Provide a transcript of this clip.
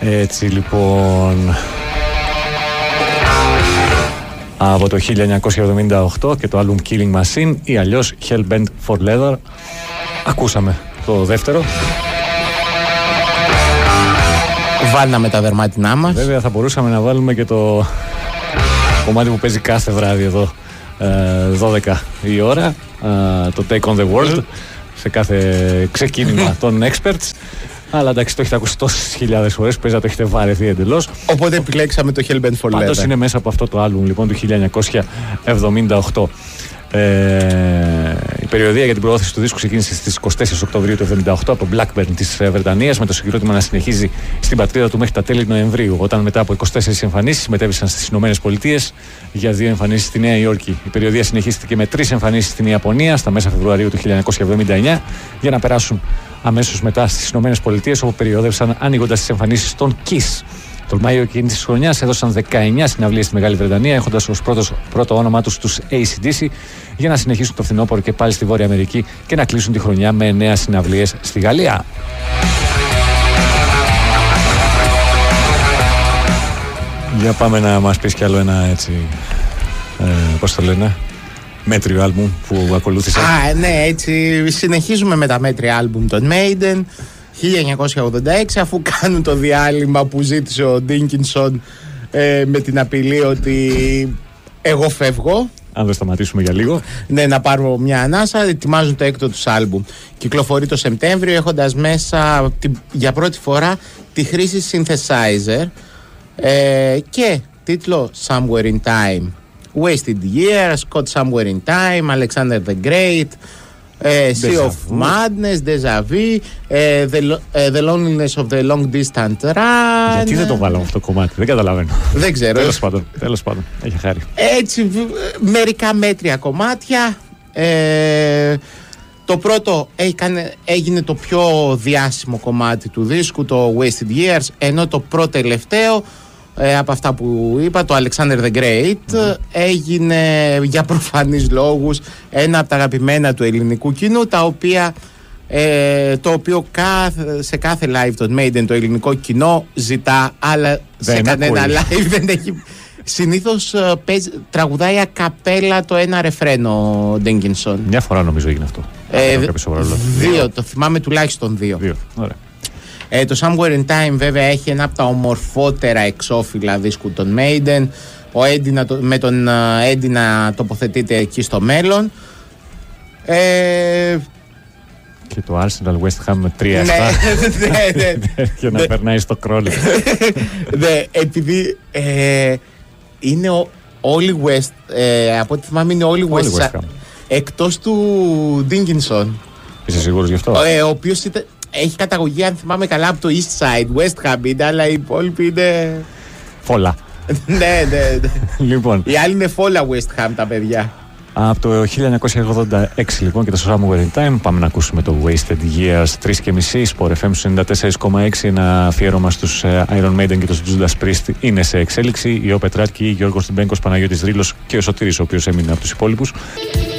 Έτσι λοιπόν, από το 1978 και το album Killing Machine ή αλλιώς Hellbent for Leather. Ακούσαμε το δεύτερο. Βάλαμε τα δερμάτινά μας. Βέβαια θα μπορούσαμε να βάλουμε και το κομμάτι που παίζει κάθε βράδυ εδώ 12 η ώρα, το Take on the World, σε κάθε ξεκίνημα των experts. Αλλά εντάξει, το έχετε ακούσει τόσες χιλιάδες φορές, παίζει να το έχετε βαρεθεί εντελώς. Οπότε επιλέξαμε το Hellbent for Leather. Πάντως είναι μέσα από αυτό το άλμπουμ λοιπόν του 1978. Η περιοδεία για την προώθηση του δίσκου ξεκίνησε στις 24 Οκτωβρίου του 1978 από το Blackburn της Βρετανίας, με το συγκρότημα να συνεχίζει στην πατρίδα του μέχρι τα τέλη Νοεμβρίου, όταν μετά από 24 εμφανίσεις μετέβησαν στις Ηνωμένες Πολιτείες για 2 εμφανίσεις στη Νέα Υόρκη. Η περιοδεία συνεχίστηκε με 3 εμφανίσεις στην Ιαπωνία στα μέσα Φεβρουαρίου του 1979, για να περάσουν αμέσως μετά στις Ηνωμένες Πολιτείες, όπου περιόδευσαν ανοίγοντας τις εμφανίσεις των Kiss. Τον Μάιο εκείνης της χρονιάς έδωσαν 19 συναυλίες στη Μεγάλη Βρετανία, έχοντας ως πρώτο όνομά τους τους AC/DC, για να συνεχίσουν το φθινόπωρο και πάλι στη Βόρεια Αμερική και να κλείσουν τη χρονιά με 9 συναυλίες στη Γαλλία. Για πάμε να μας πεις κι άλλο ένα έτσι, πώς το λένε, μέτριο άλμπουμ που ακολούθησε. Ναι, έτσι συνεχίζουμε με τα μέτρια άλμπουμ των Maiden. 1986, αφού κάνουν το διάλειμμα που ζήτησε ο Ντίνκινσον με την απειλή ότι εγώ φεύγω. Αν δεν σταματήσουμε για λίγο. Ναι, να πάρουμε μια ανάσα. Ετοιμάζουν το έκτο τους άλμπουμ. Κυκλοφορεί το Σεπτέμβριο, έχοντας μέσα για πρώτη φορά τη χρήση synthesizer και τίτλο Somewhere in Time. Wasted Years, Caught Somewhere in Time, Alexander the Great, Sea of Madness, Deja Vu, The Loneliness of the Long Distant Run. Γιατί δεν το βάλαμε αυτό το κομμάτι, δεν καταλαβαίνω. Δεν ξέρω. Τέλος πάντων, έχει χάρη. Έτσι, μερικά μέτρια κομμάτια. Το πρώτο έγινε το πιο διάσημο κομμάτι του δίσκου, το Wasted Years, ενώ το πρώτο τελευταίο από αυτά που είπα, το Alexander the Great, έγινε για προφανείς λόγους ένα από τα αγαπημένα του ελληνικού κοινού, το οποίο σε κάθε live των Maiden το ελληνικό κοινό ζητά, αλλά σε κανένα live δεν έχει. Συνήθως τραγουδάει ακαπέλα το ένα ρεφρένο Ντίνκινσον. Μια φορά νομίζω έγινε αυτό. Δύο, το θυμάμαι τουλάχιστον δύο. Ωραία. Το Somewhere in Time βέβαια έχει ένα από τα ομορφότερα εξώφυλλα δίσκου των Maiden. Με τον Eddie να τοποθετείται εκεί στο μέλλον. Και το Arsenal West Ham με 3-7. Και να περνάει στο κρόλι. Επειδή είναι όλοι West, από ό,τι θυμάμαι είναι όλοι West Ham, εκτός του Ντίνκινσον. Είσαι σίγουρος γι' αυτό? Ο οποίος έχει καταγωγή, αν θυμάμαι καλά, από το East Side, West Ham είναι, αλλά οι υπόλοιποι είναι φόλα. Ναι. Λοιπόν, οι άλλοι είναι φόλα West Ham τα παιδιά. Από το 1986 λοιπόν και το Somewhere in Time πάμε να ακούσουμε το Wasted Years. 3.30 Sport FM 94.6. Ένα αφιέρωμα στους Iron Maiden και τους Judas Priest είναι σε εξέλιξη. Η Ο Πετράκη, Γιώργος Τιμπέγκος, Παναγιώτης Ρήλος και ο Σωτήρης, ο οποίος έμεινε από τους υπόλοιπους.